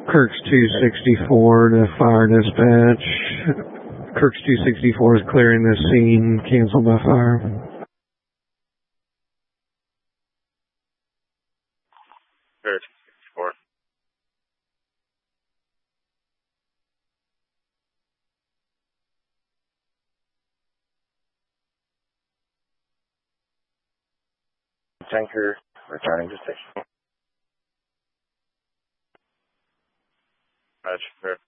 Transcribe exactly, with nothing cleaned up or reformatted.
Kirk's two sixty-four to fire dispatch. Kirk's two sixty-four is clearing the scene. Cancel by fire. Kirk two sixty-four. Tanker returning to station. Roger.